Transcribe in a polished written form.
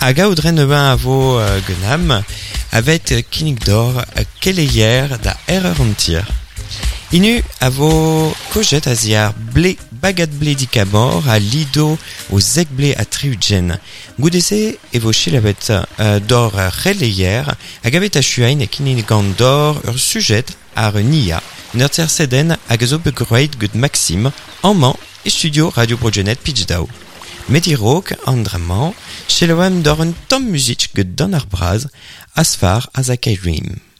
Aga oudren a vo genam, avet kinnig d'or keleier da an tir. Inu a vo kojet a ziar bagat ble dikamor a lido o zeg ble a triugen. Goudese e vo chilavet d'or releier hag avet a chuain e kinnig gant d'or ur sujet ar nia, neurter seden hag a zo begrouet gud Maxime, amman e studio Radio Progenet pitch dao. Medirok, andraman, cheloam d'or un tom music gud dan ar braz, asfar a zakay rim.